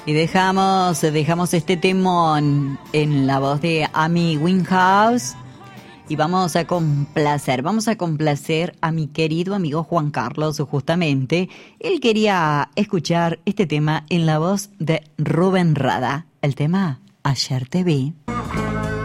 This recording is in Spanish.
Y dejamos este temón en la voz de Amy Winehouse. Y vamos a complacer a mi querido amigo Juan Carlos, justamente. Él quería escuchar este tema en la voz de Rubén Rada. El tema Ayer te vi.